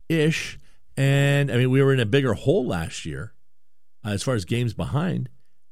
ish. And, I mean, we were in a bigger hole last year as far as games behind.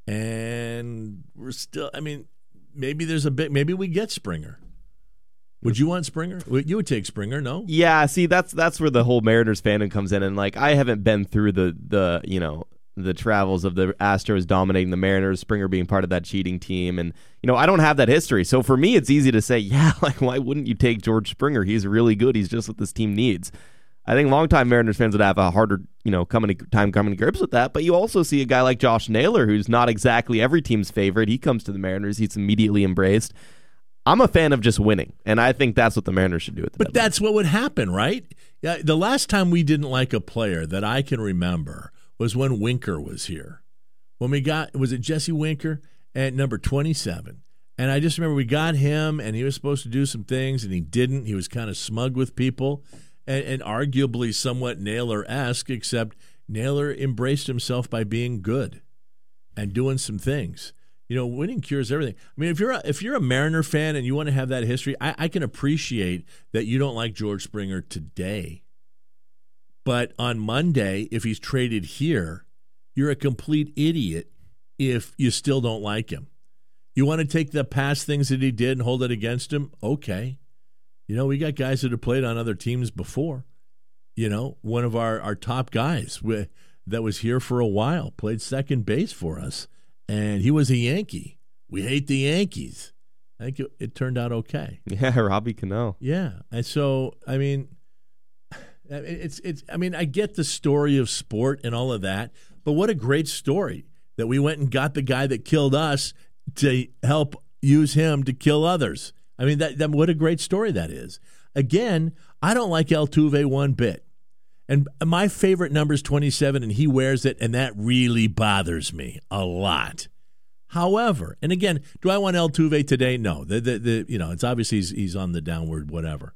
And we're still, I mean, maybe we get Springer. Would you want Springer? You would take Springer, no? Yeah, see, that's where the whole Mariners fandom comes in. And, like, I haven't been through the travels of the Astros dominating the Mariners, Springer being part of that cheating team. And, I don't have that history. So for me, it's easy to say, yeah, like, why wouldn't you take George Springer? He's really good. He's just what this team needs. I think longtime Mariners fans would have a harder, coming to grips with that. But you also see a guy like Josh Naylor, who's not exactly every team's favorite. He comes to the Mariners. He's immediately embraced. I'm a fan of just winning, and I think that's what the Mariners should do at the deadline. That's what would happen, right? Yeah, the last time we didn't like a player that I can remember was when Winker was here. When was it Jesse Winker at number 27? And I just remember we got him, and he was supposed to do some things, and he didn't. He was kind of smug with people. And arguably somewhat Naylor-esque, except Naylor embraced himself by being good and doing some things. Winning cures everything. I mean, if you're a Mariner fan and you want to have that history, I can appreciate that you don't like George Springer today. But on Monday, if he's traded here, you're a complete idiot if you still don't like him. You want to take the past things that he did and hold it against him? Okay. We got guys that have played on other teams before. One of our top guys that was here for a while played second base for us, and he was a Yankee. We hate the Yankees. I think it turned out okay. Yeah, Robbie Cano. Yeah, and so I mean, it's. I mean, I get the story of sport and all of that, but what a great story that we went and got the guy that killed us to help use him to kill others. I mean, that what a great story that is. Again, I don't like Altuve one bit. And my favorite number is 27, and he wears it, and that really bothers me a lot. However, and again, do I want Altuve today? No. It's obviously he's on the downward whatever.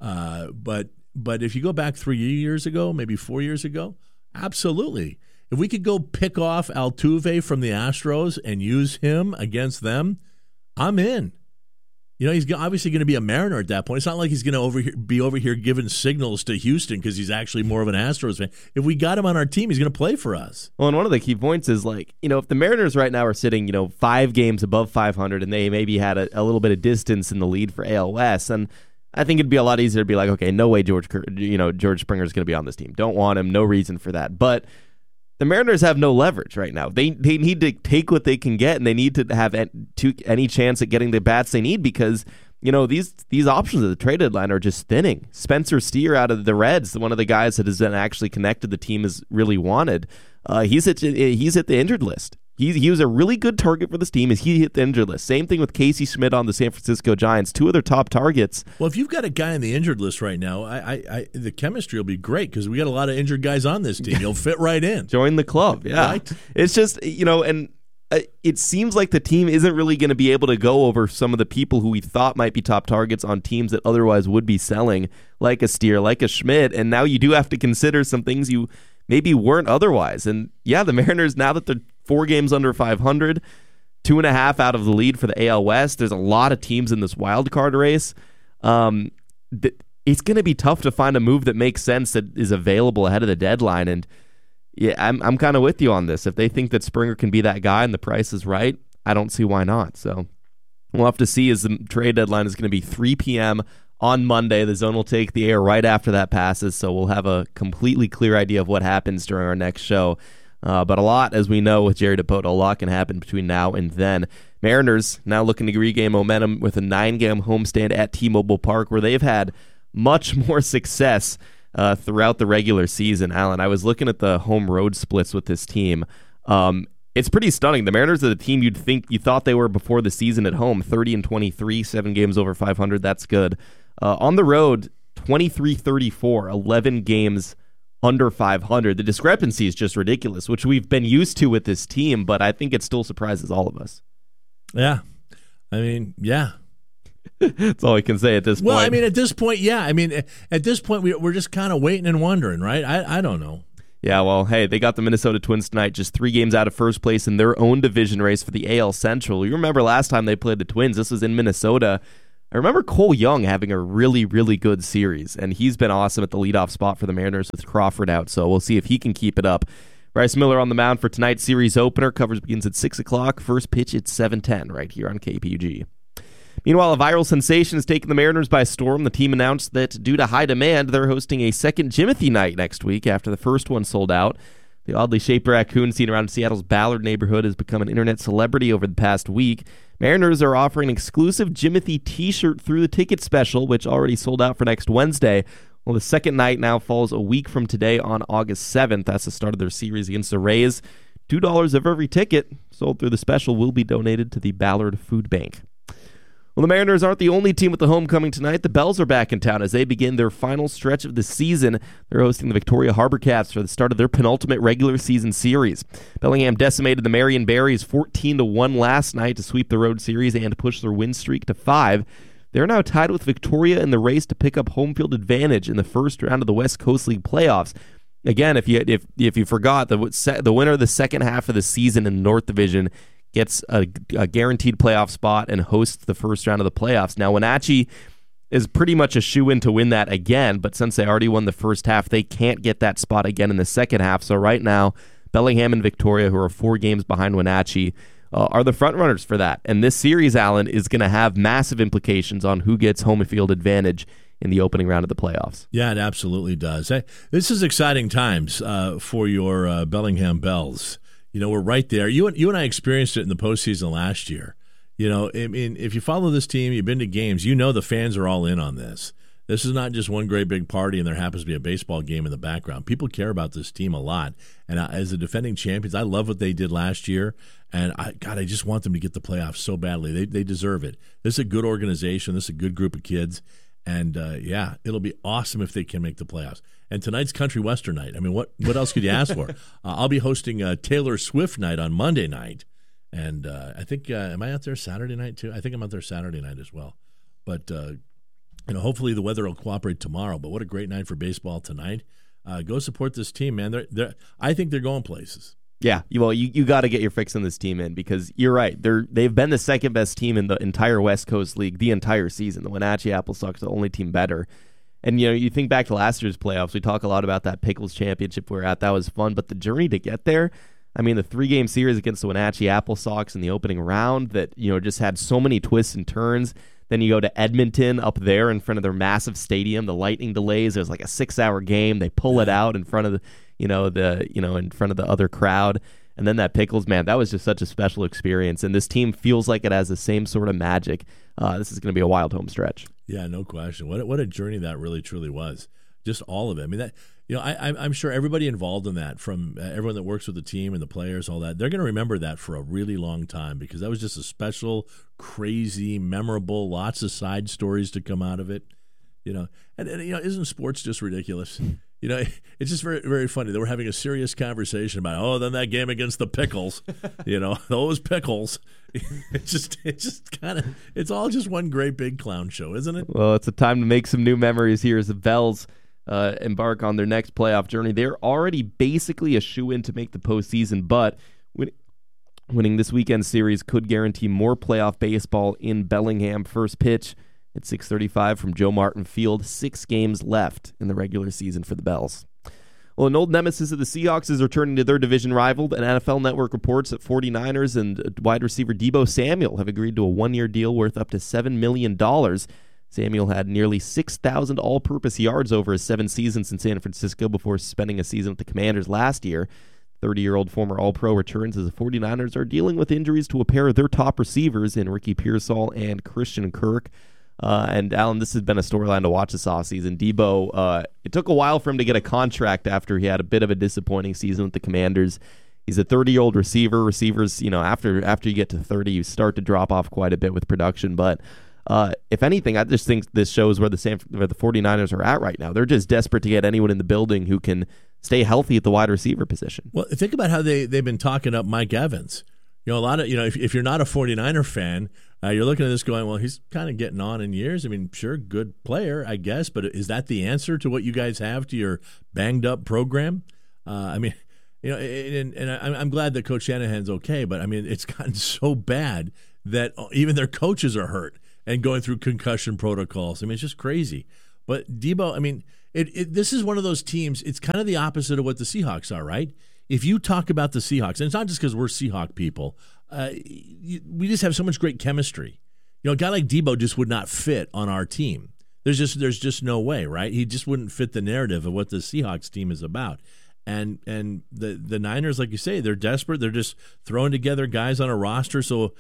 But if you go back 3 years ago, maybe 4 years ago, absolutely. If we could go pick off Altuve from the Astros and use him against them, I'm in. He's obviously going to be a Mariner at that point. It's not like he's going to be over here giving signals to Houston because he's actually more of an Astros fan. If we got him on our team, he's going to play for us. Well, and one of the key points is, like, if the Mariners right now are sitting, 5 games above 500 and they maybe had a little bit of distance in the lead for AL West, and I think it'd be a lot easier to be like, okay, no way George Springer is going to be on this team. Don't want him. No reason for that. But the Mariners have no leverage right now. They need to take what they can get, and they need to have any chance at getting the bats they need because, these options at the trade deadline are just thinning. Spencer Steer out of the Reds, one of the guys that has been actually connected the team has really wanted. He's at the injured list. He was a really good target for this team as he hit the injured list. Same thing with Casey Schmidt on the San Francisco Giants, 2 other top targets. Well, if you've got a guy on the injured list right now, the chemistry will be great because we got a lot of injured guys on this team. You'll fit right in. Join the club, yeah. Right? It's just, and it seems like the team isn't really going to be able to go over some of the people who we thought might be top targets on teams that otherwise would be selling, like a Steer, like a Schmidt, and now you do have to consider some things you maybe weren't otherwise. And yeah, the Mariners, now that they're 4 games under 500, 2.5 out of the lead for the AL West, there's a lot of teams in this wild card race. It's going to be tough to find a move that makes sense that is available ahead of the deadline. And yeah, I'm kind of with you on this. If they think that Springer can be that guy and the price is right, I don't see why not. So we'll have to see, as the trade deadline is going to be 3 p.m. on Monday. The Zone will take the air right after that passes, so we'll have a completely clear idea of what happens during our next show. But a lot, as we know with Jerry Dipoto, a lot can happen between now and then. Mariners now looking to regain momentum with a 9-game homestand at T-Mobile Park, where they've had much more success throughout the regular season. Alan, I was looking at the home road splits with this team. It's pretty stunning. The Mariners are the team you thought they were before the season at home, 30-23, 7 games over 500. That's good. On the road, 23-34, 11 games under 500. The discrepancy is just ridiculous, which we've been used to with this team, but I think it still surprises all of us. Yeah. I mean, yeah. That's all I can say at this point. Well, I mean, at this point, yeah. I mean, at this point, we're just kind of waiting and wondering, right? I don't know. Yeah, well, hey, they got the Minnesota Twins tonight, just 3 games out of first place in their own division race for the AL Central. You remember last time they played the Twins, this was in Minnesota. I remember Cole Young having a really, really good series, and he's been awesome at the leadoff spot for the Mariners with Crawford out, so we'll see if he can keep it up. Bryce Miller on the mound for tonight's series opener. Coverage begins at 6 o'clock. First pitch at 7:10 right here on KPUG. Meanwhile, a viral sensation has taken the Mariners by storm. The team announced that due to high demand, they're hosting a second Jimothy night next week after the first one sold out. The oddly shaped raccoon seen around Seattle's Ballard neighborhood has become an internet celebrity over the past week. Mariners are offering an exclusive Jimothy t-shirt through the ticket special, which already sold out for next Wednesday. Well, the second night now falls a week from today on August 7th. That's the start of their series against the Rays. $2 of every ticket sold through the special will be donated to the Ballard Food Bank. Well, the Mariners aren't the only team with the homecoming tonight. The Bells are back in town as they begin their final stretch of the season. They're hosting the Victoria Harbor Cats for the start of their penultimate regular season series. Bellingham decimated the Marion Berries 14-1 last night to sweep the road series and push their win streak to 5. They're now tied with Victoria in the race to pick up home field advantage in the first round of the West Coast League playoffs. Again, if you forgot, the winner of the second half of the season in the North Division gets a guaranteed playoff spot and hosts the first round of the playoffs. Now, Wenatchee is pretty much a shoo-in to win that again, but since they already won the first half, they can't get that spot again in the second half. So right now, Bellingham and Victoria, who are 4 games behind Wenatchee, are the front runners for that. And this series, Alan, is going to have massive implications on who gets home field advantage in the opening round of the playoffs. Yeah, it absolutely does. Hey, this is exciting times for your Bellingham Bells. You know, we're right there. You and I experienced it in the postseason last year. You know, I mean, if you follow this team, you've been to games, you know the fans are all in on this. This is not just one great big party and there happens to be a baseball game in the background. People care about this team a lot. And as the defending champions, I love what they did last year. And, I just want them to get the playoffs so badly. They deserve it. This is a good organization. This is a good group of kids. And, it'll be awesome if they can make the playoffs. And tonight's Country Western night. I mean, what else could you ask for? I'll be hosting Taylor Swift night on Monday night. And I think, am I out there Saturday night too? I think I'm out there Saturday night as well. But, hopefully the weather will cooperate tomorrow. But what a great night for baseball tonight. Go support this team, man. I think they're going places. Yeah, well, you got to get your fix on this team in because you're right. They've been the second best team in the entire West Coast League the entire season. The Wenatchee Apple Sox are the only team better. And, you think back to last year's playoffs, we talk a lot about that Pickles Championship we're at. That was fun. But the journey to get there, I mean, the 3-game series against the Wenatchee Apple Sox in the opening round that, just had so many twists and turns. Then you go to Edmonton up there in front of their massive stadium, the lightning delays. There's like a 6-hour game. They pull it out in front of in front of the other crowd. And then that Pickles, man, that was just such a special experience. And this team feels like it has the same sort of magic. This is going to be a wild home stretch. Yeah, no question. What a journey that really truly was. Just all of it. I mean, that I'm sure everybody involved in that, from everyone that works with the team and the players, all that, they're going to remember that for a really long time because that was just a special, crazy, memorable, lots of side stories to come out of it. And isn't sports just ridiculous? It's just very, very funny. They were having a serious conversation about, then that game against the Pickles, those Pickles. It's all just one great big clown show, isn't it? Well, it's a time to make some new memories here as the Bells embark on their next playoff journey. They're already basically a shoo-in to make the postseason, but winning this weekend series could guarantee more playoff baseball in Bellingham. First pitch at 6:35 from Joe Martin Field. 6 games left in the regular season for the Bells. Well, an old nemesis of the Seahawks is returning to their division rival. An NFL Network reports that 49ers and wide receiver Deebo Samuel have agreed to a 1-year deal worth up to $7 million. Samuel had nearly 6,000 all-purpose yards over his 7 seasons in San Francisco before spending a season with the Commanders last year. 30-year-old former All-Pro returns as the 49ers are dealing with injuries to a pair of their top receivers in Ricky Pearsall and Christian Kirk. And Alan, this has been a storyline to watch this offseason. Deebo, it took a while for him to get a contract after he had a bit of a disappointing season with the Commanders. He's a 30-year-old receiver. Receivers, after you get to 30, you start to drop off quite a bit with production. But if anything, I just think this shows where the 49ers are at right now. They're just desperate to get anyone in the building who can stay healthy at the wide receiver position. Well, think about how they've been talking up Mike Evans. A lot of, if you're not a 49er fan, you're looking at this going, well, he's kind of getting on in years. I mean, sure, good player, I guess, but is that the answer to what you guys have to your banged-up program? And I'm glad that Coach Shanahan's okay, but, I mean, it's gotten so bad that even their coaches are hurt. and going through concussion protocols. I mean, it's just crazy. But Debo, I mean, this is one of those teams. It's kind of the opposite of what the Seahawks are, right? If you talk about the Seahawks, and it's not just because we're Seahawk people, we just have so much great chemistry. You know, a guy like Debo just would not fit on our team. There's just no way, right? He just wouldn't fit the narrative of what the Seahawks team is about. And the Niners, like you say, they're desperate. They're just throwing together guys on a roster, so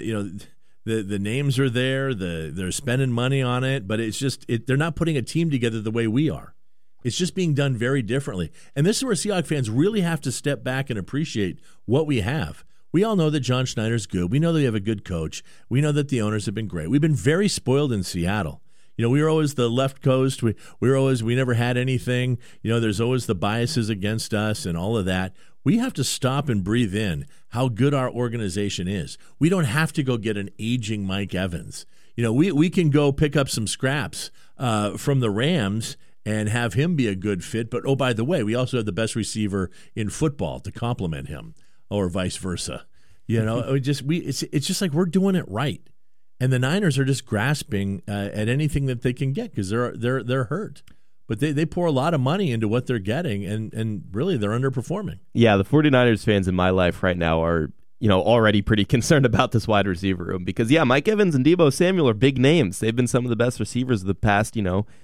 the names are there. They're spending money on it, but it's just they're not putting a team together the way we are. It's just being done very differently. And this is where Seahawks fans really have to step back and appreciate what we have. We all know that John Schneider's good. We know that we have a good coach. We know that the owners have been great. We've been very spoiled in Seattle. You know, we were always the left coast. We never had anything. You know, there's always the biases against us and all of that. We have to stop and breathe in how good our organization is. We don't have to go get an aging Mike Evans. You know, we can go pick up some scraps from the Rams and have him be a good fit. But, oh, by the way, we also have the best receiver in football to complement him, or vice versa. You know, it's just like we're doing it right. And the Niners are just grasping at anything that they can get because they're hurt. But they pour a lot of money into what they're getting, and really they're underperforming. Yeah, the 49ers fans in my life right now are, you know, already pretty concerned about this wide receiver room because, yeah, Mike Evans and Deebo Samuel are big names. They've been some of the best receivers of the past,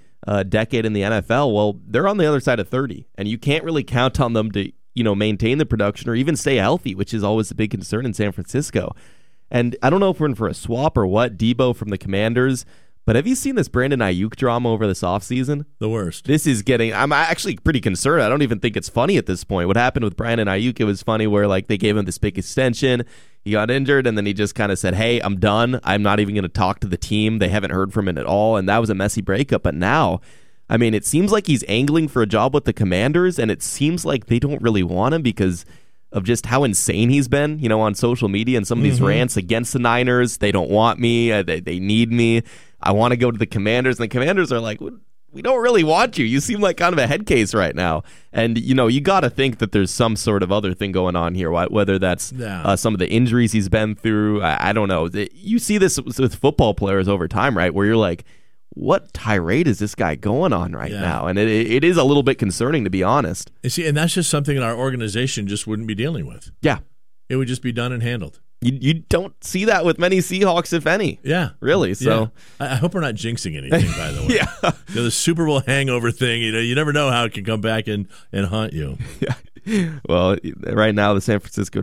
decade in the NFL. Well, they're on the other side of 30, and you can't really count on them to, maintain the production or even stay healthy, which is always a big concern in San Francisco. And I don't know if we're in for a swap or what, Deebo from the Commanders, but have you seen this Brandon Ayuk drama over this offseason? The worst. I'm actually pretty concerned. I don't even think it's funny at this point. What happened with Brandon Ayuk, it was funny where they gave him this big extension. He got injured, and then he just kind of said, hey, I'm done. I'm not even going to talk to the team. They haven't heard from him at all, and that was a messy breakup. But now, I mean, it seems like he's angling for a job with the Commanders, and it seems like they don't really want him because of just how insane he's been, on social media and some of these rants against the Niners. They don't want me. They need me. I want to go to the Commanders. And the Commanders are like, we don't really want you. You seem like kind of a head case right now. And, you got to think that there's some sort of other thing going on here, whether that's some of the injuries he's been through. I don't know. You see this with football players over time, right, where you're like, what tirade is this guy going on right now? And it is a little bit concerning, to be honest. You see, and that's just something our organization just wouldn't be dealing with. Yeah. It would just be done and handled. You don't see that with many Seahawks, if any. Yeah. Really. So I hope we're not jinxing anything, by the way. Yeah. The Super Bowl hangover thing, you never know how it can come back and haunt you. Yeah. Well, right now the San Francisco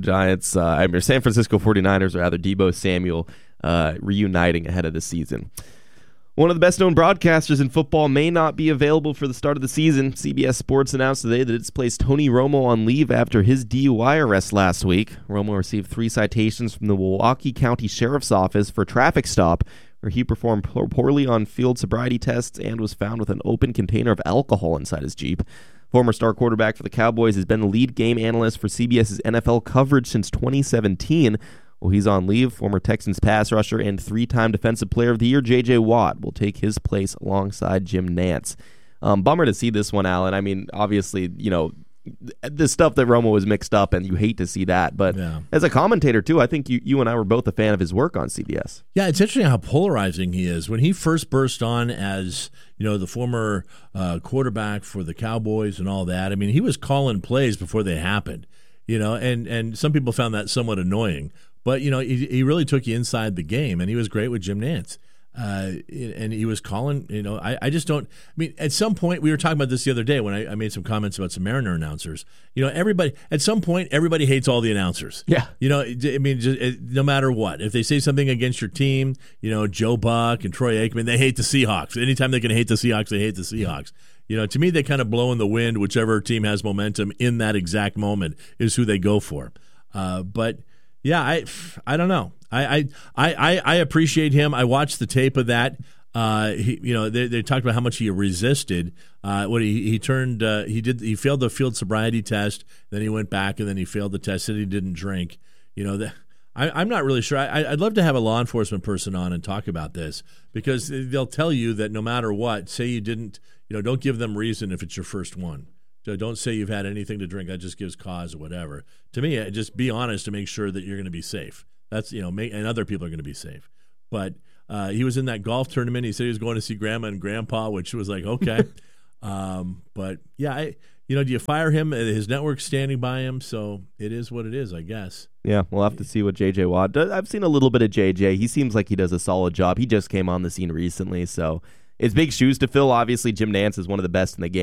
49ers, or rather, Deebo Samuel reuniting ahead of the season. One of the best-known broadcasters in football may not be available for the start of the season. CBS Sports announced today that it's placed Tony Romo on leave after his DUI arrest last week. Romo received 3 citations from the Milwaukee County Sheriff's Office for traffic stop, where he performed poorly on field sobriety tests and was found with an open container of alcohol inside his Jeep. Former star quarterback for the Cowboys has been the lead game analyst for CBS's NFL coverage since 2017. Well, he's on leave. Former Texans pass rusher and 3-time Defensive Player of the Year, J.J. Watt, will take his place alongside Jim Nantz. Bummer to see this one, Alan. I mean, obviously, the stuff that Romo was mixed up, and you hate to see that. But as a commentator, too, I think you and I were both a fan of his work on CBS. Yeah, it's interesting how polarizing he is. When he first burst on as, the former quarterback for the Cowboys and all that, I mean, he was calling plays before they happened, and some people found that somewhat annoying. But, he really took you inside the game, and he was great with Jim Nantz. And he was calling, I just don't. I mean, at some point, we were talking about this the other day when I made some comments about some Mariner announcers. At some point, everybody hates all the announcers. Yeah. I mean, no matter what. If they say something against your team, Joe Buck and Troy Aikman, they hate the Seahawks. Anytime they can hate the Seahawks, they hate the Seahawks. To me, they kind of blow in the wind. Whichever team has momentum in that exact moment is who they go for. But yeah, I don't know. I appreciate him. I watched the tape of that. They talked about how much he resisted. He failed the field sobriety test. Then he went back and then he failed the test. Said he didn't drink. I'm not really sure. I'd love to have a law enforcement person on and talk about this because they'll tell you that no matter what, say you didn't. Don't give them reason if it's your first one. So don't say you've had anything to drink. That just gives cause or whatever. To me, just be honest to make sure that you're going to be safe. That's and other people are going to be safe. But He was in that golf tournament. He said he was going to see Grandma and Grandpa, which was like, okay. But, yeah, do you fire him? His network's standing by him, so it is what it is, I guess. Yeah, we'll have to see what J.J. Watt does. I've seen a little bit of J.J. He seems like he does a solid job. He just came on the scene recently, so it's big shoes to fill. Obviously, Jim Nantz is one of the best in the game.